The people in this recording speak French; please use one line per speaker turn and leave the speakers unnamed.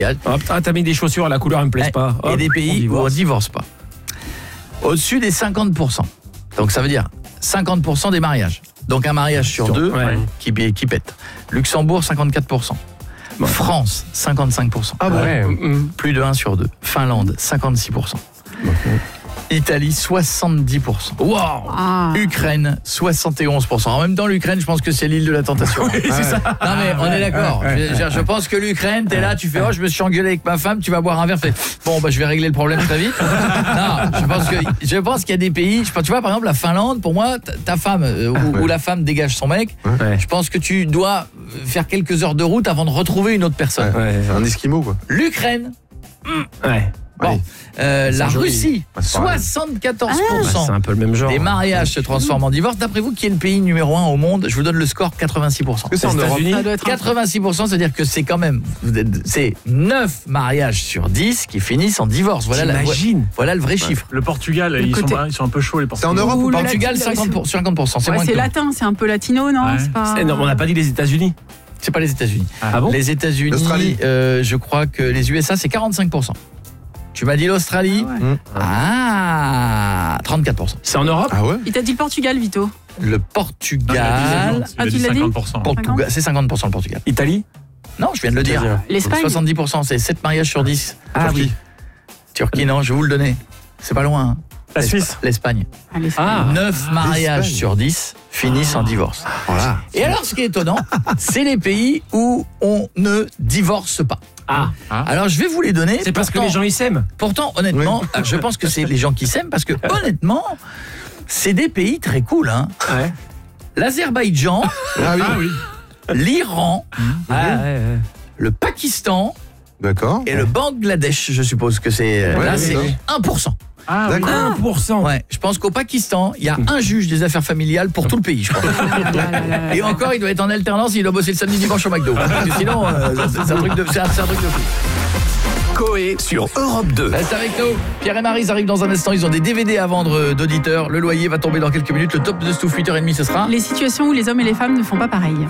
Ah, t'as mis des chaussures, la couleur ne me plaît pas.
Et des pays où on divorce pas. Au-dessus des 50%. Donc ça veut dire 50% des mariages. Donc un mariage sur deux qui pète. Luxembourg, 54%. France, 55%.
Ah bon.
Plus de 1 sur 2. Finlande, 56%. Italie, 70%. Wow. Ukraine, 71%. En même temps, l'Ukraine, je pense que c'est l'île de la tentation.
C'est ça.
Non mais on est d'accord. Je pense que l'Ukraine, t'es là, tu fais je me suis engueulé avec ma femme, tu vas boire un verre, fais je vais régler le problème très vite. Non, je pense qu'il y a des pays, tu vois par exemple la Finlande, pour moi ta femme ou la femme dégage son mec. Je pense que tu dois faire quelques heures de route avant de retrouver une autre personne.
Un esquimau quoi.
L'Ukraine. La Russie, 74%.
C'est un peu le même genre.
Des mariages se transforment en divorce. D'après vous, qui est le pays numéro 1 au monde? Je vous donne le score, 86%.
C'est en Europe.
86%, c'est-à-dire que c'est quand même, c'est 9 mariages sur 10 qui finissent en divorce. Voilà le vrai chiffre.
Le Portugal, ils sont un peu chauds les
C'est
Portugais.
en Europe ou pas?
Portugal, 50%. C'est moins que
latin, c'est un peu latino, non?
On n'a pas dit les États-Unis.
C'est pas les États-Unis.
Ah bon?
Les États-Unis,
l'Australie.
je crois que les USA, c'est 45%. Tu m'as dit l'Australie? 34%.
C'est en Europe?
Ah ouais.
Il t'a dit le Portugal, Vito.
Le Portugal,
tu l'as dit
50%.
c'est 50% le Portugal.
Italie?
Non, je viens de le dire.
L'Espagne.
70%, c'est 7 mariages sur 10.
Ah oui.
Turquie, non, je vais vous le donner. C'est pas loin.
La Suisse.
L'Espagne. 9 mariages
l'Espagne.
sur 10 finissent en divorce.
Voilà.
Et alors, ce qui est étonnant, c'est les pays où on ne divorce pas. Alors, je vais vous les donner.
C'est parce que les gens ils s'aiment.
Pourtant, honnêtement, je pense que c'est les gens qui s'aiment parce que, honnêtement, c'est des pays très cool. Hein. L'Azerbaïdjan, l'Iran, le Pakistan
D'accord.
et le Bangladesh, je suppose que c'est... là, c'est 1%.
Ah oui.
1%.
Ouais, je pense qu'au Pakistan, il y a un juge des affaires familiales pour tout le pays, je crois. Et encore, il doit être en alternance, il doit bosser le samedi dimanche au McDo. Parce que sinon, c'est un truc de fou.
Coé sur Europe 2.
Reste avec nous. Pierre et Maryse arrivent dans un instant. Ils ont des DVD à vendre d'auditeurs. Le loyer va tomber dans quelques minutes. Le top de Stouff, 8h30, ce sera...
Les situations où les hommes et les femmes ne font pas pareil.